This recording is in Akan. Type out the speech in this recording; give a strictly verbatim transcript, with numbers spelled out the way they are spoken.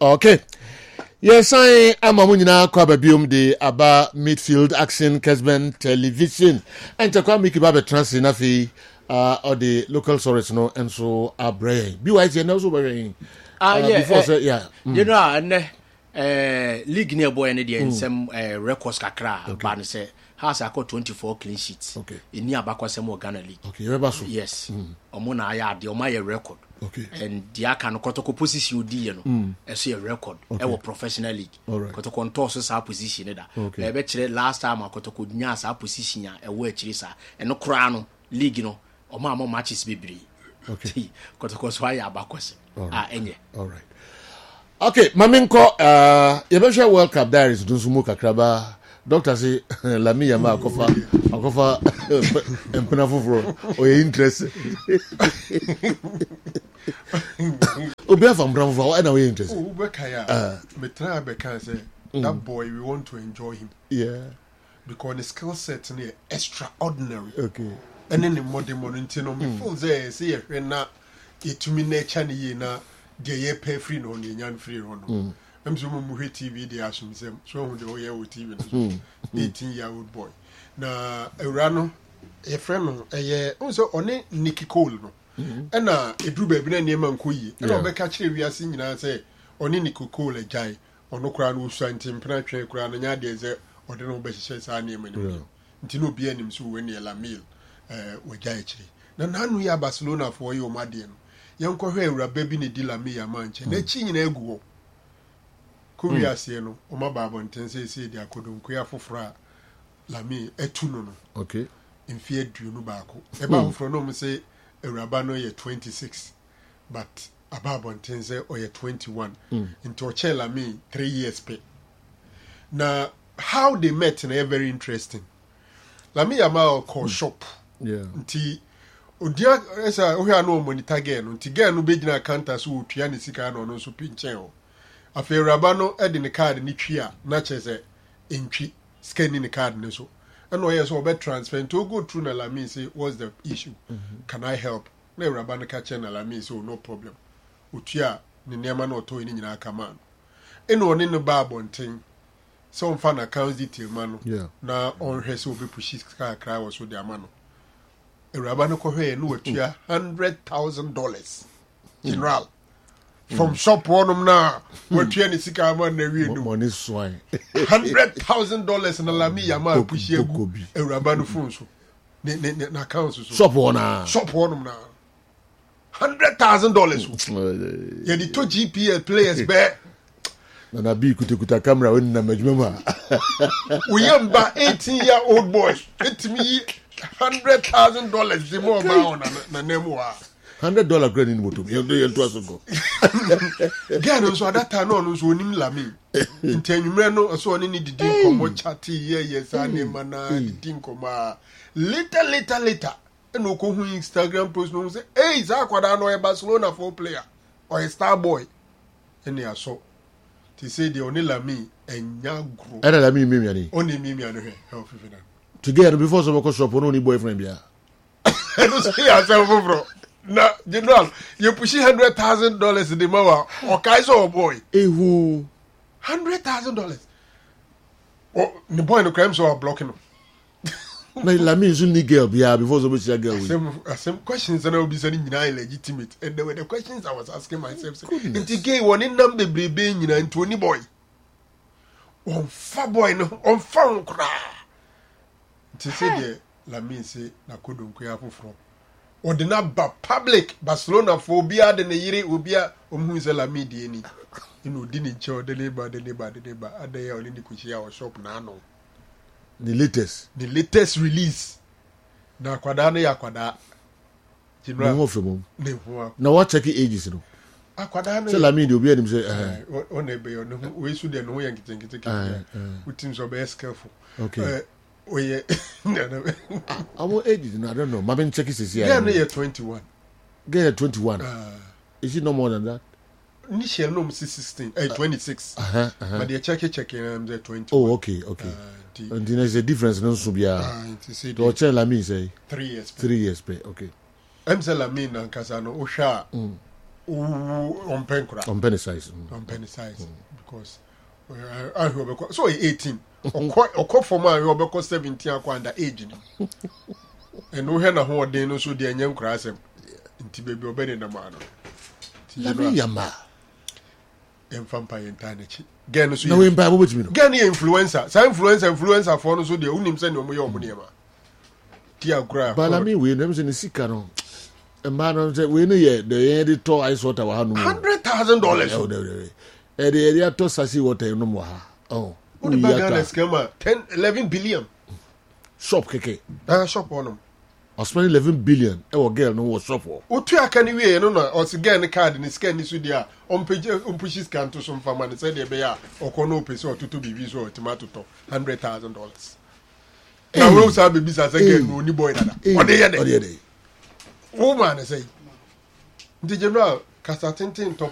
Okay. Yes, I am a munina kwababium de aba midfield action Kesben television. And to come make babe transinafi uh or the local source no and so abre. Be wise and also very ah yeah before uh, say yeah. Mm. You know and uh league near boy and the some uh, records kakra okay. Ban say has I got twenty-four clean sheets. Okay. In near back was more Ghana league. Okay, you so. Yes. Mm. Omona ya de oma record. Okay. And the aka kotoko position di no. Mm. E a record. Okay. E wo professional league. Right. Kotoko nto so sa position da. Okay. E be kire last time kotoko nya sa position ya e wo akire sa. E no kra no league no oma amo matches bebre. Okay. Kotoko so ya abakwase. Ah enye. All right. Okay, maminko uh you be share World Cup diaries do sumu kakraba. Doctor say Lami Yama akofa akofa empena foforo o ye interest. Obi afam bramfo why na we interest. Oh Bekaya. Me try Bekaya say that boy we want to enjoy him. Yeah. Because the skill set is extraordinary. Okay. And then the modern modern no me feel say say e na etumi nature ni na de ye pay free no ni nyan free no. I'm so much T V they assume them so who they are with T V eighteen year old boy na Urano a friend eh also on Nicky Cole no and na edru baby na niam ankoyi and obeka kire wiase nyina say oni Nicky Cole agai ono kra no usu antimpna twen kra na nya de ze ode no be hye sa niam ni nti no bia nim so we ne la mil eh wagai kire na nanu ya Barcelona for you made no yanko hwe ewura baby ne di la mi ya manche na chi nyina eguo Kuya se no o ma ba bonten se se dia kodonko ya fofora lami etu no no okay mfi aduonu baako e ba foforo no mo se ewuraba no ye twenty-six but aba bonten se o ye twenty-one into che lami three years pe na how they met na very interesting lami ya ma call shop yeah nti odia esa o hia no monitor again nti again no begina counter so otua ne sika no no so pinchen o afi rabano edi ne card ni twia na chese entwi scanning the card ne so and oye so be transfer to go through na lami say what's the issue mm-hmm. Can I help na rabano ka che na lami so no problem otua ne nema na oto ni nyina aka man eno oni no ba bonten so on fan account detail man yeah na on hwe so be push car cry was so the amano e rabano ko hwe no otua one hundred thousand dollars general from shop one na we tue ni sika ma na wi no money swine one hundred thousand dollars na lami ya ma pushi egu ewuraba no phone so ne ne na account so shop one na shop one na one hundred thousand dollars ya di to G P L players be na na bi kutukuta camera when na majuma we yamba eighteen year old boy it me one hundred thousand dollars the more ba na na nemu wa hundred dollar grand in moto you do you to aso Gano so that time no so onim lami ntanwumre no so oni ni didi nkomo chat ye ye sa ne mana didi nkoma later later later and no ko hu Instagram post no say hey za kwada no e Barcelona for player or a star boy eni aso ti say the oni lami enya gro era lami mimi ani oni mimi ano he help fifina together before so ko shop no ni boyfriend bia no say yourself bro. Na general, you push one hundred thousand dollars in the mawa or kaiso boy. Eh who hundred thousand dollars. Oh, the boy in the crime so are blocking him. Na la me is only girl bia before so much girl. Same same questions and I will be saying illegitimate. And there were the questions I was asking myself. Into gay one in them the baby into any boy. On fa boy no on fa kra. To say the la me say na kodonko ya foforo. Or the number public Barcelona phobia de ne yiri obia omhu se la media ni inu di ni cho de neighbor de neighbor de neighbor ade ya oni ni kuchia o shop na no the latest the latest release na kwada na ya kwada general no femo ne ho na what check ages no akwada na se la media obi anim say eh on e be yo no we su de no yan kitenkite kite utim so be careful okay oh yeah I want age no I don't know ma been check is here yeah no you're twenty-one get twenty-one uh, is it no more than that initial no sixteen eh twenty-six uh-huh, uh-huh. But they check check I'm there twenty. Oh okay okay uh, and there's a difference no so bia to check la me say three years three years pay okay I'm say la me na kasa no o hwa on pen crack On penny size. on penny size because I hear so eighteen or for my Robert seventeen under age. And no hen a whole day no so the young crass him into baby obey in the man. Yama. And vampire and tiny. Gan so no in Bible which me. Gan influencer. Some influencer influencer for no so the unim send no more money. Tia grab. But I mean we never seen the sicano. A man of the we know the editor ice water hundred thousand dollars. Oh, the area to Sassi water no more. Oh, what the bag scammer? Ten, eleven billion. Shop keke. Ah, shop on them. I spent eleven billion. Our girl no was shop for. O two can we no no. Or again the card in the scan is with there. On page on pushes can to some farmer and said they be ya or kono pese or two B V or tomato to hundred thousand dollars. Now we also have business again. No, ni boy that. What they are. What they are. Woman say the general Casatintin top